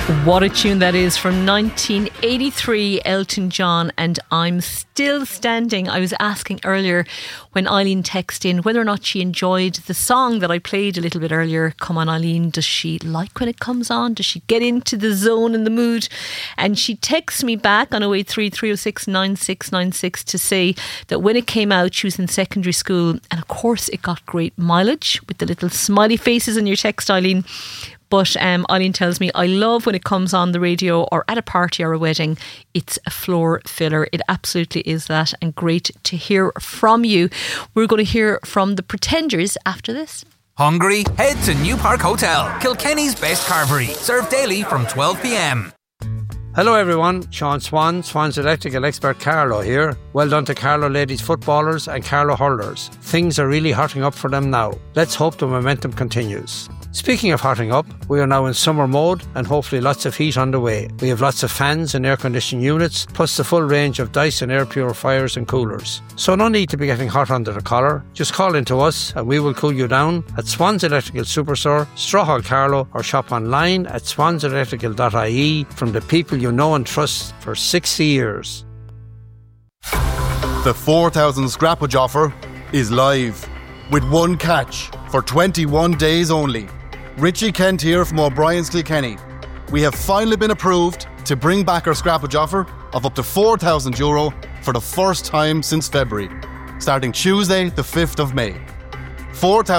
What a tune that is, from 1983, Elton John and I'm Still Standing. I was asking earlier when Eileen texted in whether or not she enjoyed the song that I played a little bit earlier. Come on, Eileen, does she like when it comes on? Does she get into the zone and the mood? And she texts me back on 083 306 9696 to say that when it came out, she was in secondary school, and of course it got great mileage with the little smiley faces in your text, Eileen. But Eileen tells me, I love when it comes on the radio or at a party or a wedding. It's a floor filler. It absolutely is that, and great to hear from you. We're going to hear from the Pretenders after this. Hungry? Head to New Park Hotel, Kilkenny's best carvery. Served daily from 12 p.m. Hello everyone, Sean Swan, Swan's electrical expert Carlo here. Well done to Carlo ladies footballers and Carlo hurlers. Things are really hotting up for them now. Let's hope the momentum continues. Speaking of hotting up, we are now in summer mode and hopefully lots of heat on the way. We have lots of fans and air conditioning units, plus the full range of Dyson air purifiers and coolers. So no need to be getting hot under the collar. Just call in to us and we will cool you down at Swan's Electrical Superstore, Strawhall Carlow, or shop online at swanselectrical.ie from the people you know and trust for 60 years. The 4,000 scrappage offer is live with one catch for 21 days only. Richie Kent here from O'Brien's Kilkenny. We have finally been approved to bring back our scrappage offer of up to €4,000 for the first time since February, starting Tuesday the 5th of May. 4,000